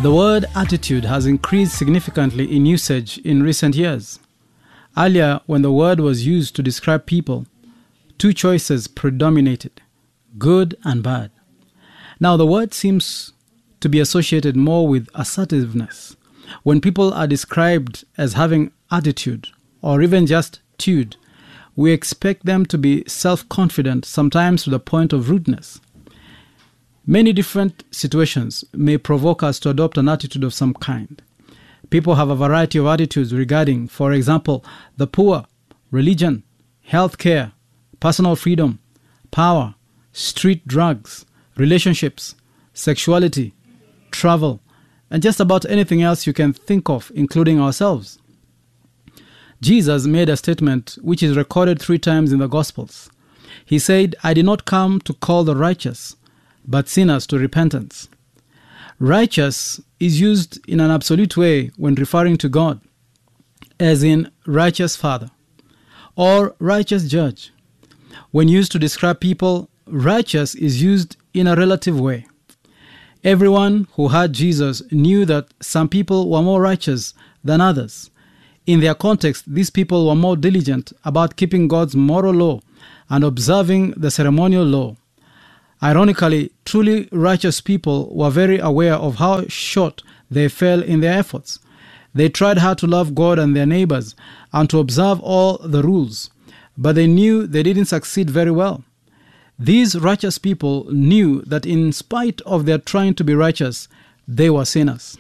The word attitude has increased significantly in usage in recent years. Earlier, when the word was used to describe people, two choices predominated: good and bad. Now, the word seems to be associated more with assertiveness. When people are described as having attitude, or even just tude, we expect them to be self-confident, sometimes to the point of rudeness. Many different situations may provoke us to adopt an attitude of some kind. People have a variety of attitudes regarding, for example, the poor, religion, healthcare, personal freedom, power, street drugs, relationships, sexuality, travel, and just about anything else you can think of, including ourselves. Jesus made a statement which is recorded 3 times in the Gospels. He said, "I did not come to call the righteous, but sinners to repentance." Righteous is used in an absolute way when referring to God, as in righteous Father or righteous Judge. When used to describe people, righteous is used in a relative way. Everyone who heard Jesus knew that some people were more righteous than others. In their context, these people were more diligent about keeping God's moral law and observing the ceremonial law. Ironically, truly righteous people were very aware of how short they fell in their efforts. They tried hard to love God and their neighbors and to observe all the rules, but they knew they didn't succeed very well. These righteous people knew that in spite of their trying to be righteous, they were sinners.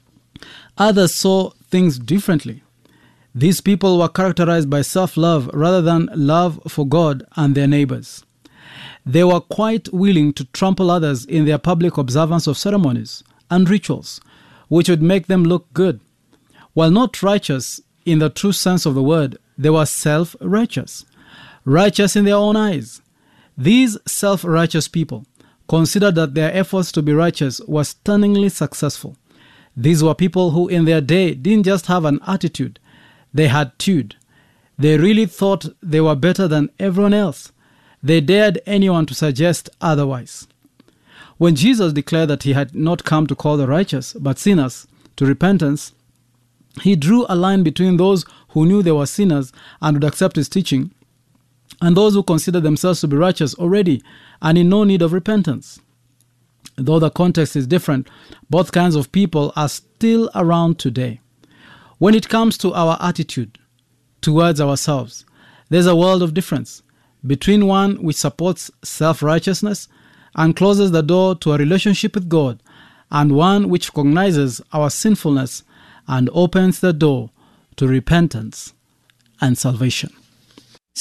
Others saw things differently. These people were characterized by self-love rather than love for God and their neighbors. They were quite willing to trample others in their public observance of ceremonies and rituals, which would make them look good. While not righteous in the true sense of the word, they were self-righteous, righteous in their own eyes. These self-righteous people considered that their efforts to be righteous were stunningly successful. These were people who in their day didn't just have an attitude, they had tude. They really thought they were better than everyone else. They dared anyone to suggest otherwise. When Jesus declared that he had not come to call the righteous, but sinners, to repentance, he drew a line between those who knew they were sinners and would accept his teaching, and those who considered themselves to be righteous already and in no need of repentance. Though the context is different, both kinds of people are still around today. When it comes to our attitude towards ourselves, there's a world of difference between one which supports self-righteousness and closes the door to a relationship with God, and one which recognizes our sinfulness and opens the door to repentance and salvation.